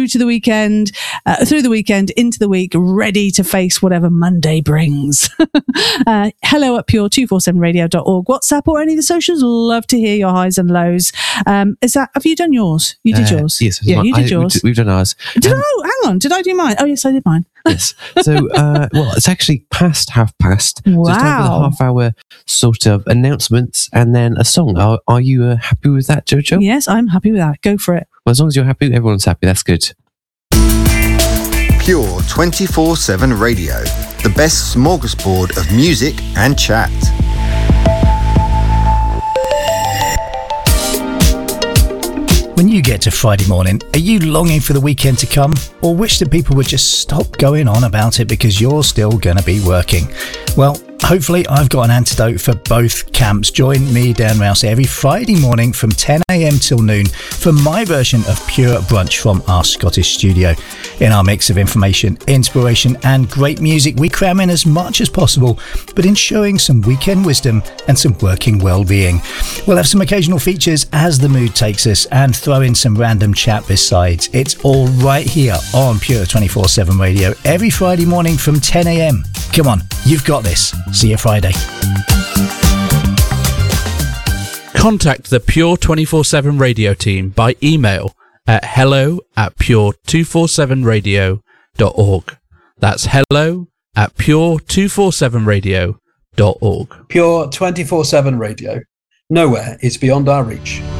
to the weekend, through the weekend, into the week, ready to face whatever Monday brings. hello@pure247radio.org. WhatsApp or any of the socials. Love to hear your highs and lows. Have you done yours? You did yours? Yes. Yeah, you did yours. We've done ours. Hang on. Did I do mine? Oh, yes, I did mine. Yes. So, it's actually past 50:30. Wow. So it's time for the half-hour sort of announcements and then a song. Are you happy with that, Jojo? Yes, I'm happy with that. Go for it. Well, as long as you're happy, everyone's happy. That's good. Pure 24/7 Radio, the best smorgasbord of music and chat. When you get to Friday morning, are you longing for the weekend to come, or wish that people would just stop going on about it because you're still going to be working? Well, hopefully I've got an antidote for both camps. Join me, Dan Rouse, every Friday morning from 10 a.m. till noon for my version of Pure Brunch from our Scottish studio. In our mix of information, inspiration and great music, we cram in as much as possible, but ensuring some weekend wisdom and some working well-being. We'll have some occasional features as the mood takes us and throw in some random chat besides. It's all right here on Pure 24/7 Radio every Friday morning from 10 a.m. Come on, you've got this. See you Friday. Contact the Pure 24/7 Radio team by email at hello@pure247radio.org. That's hello@pure247radio.org. Pure 24/7 Radio. Nowhere is beyond our reach.